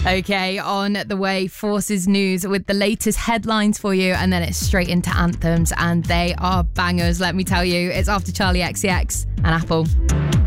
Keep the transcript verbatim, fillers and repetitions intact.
Okay, on the way, Forces News with the latest headlines for you, and then it's straight into anthems, and they are bangers, let me tell you. It's after Charlie X C X and Apple.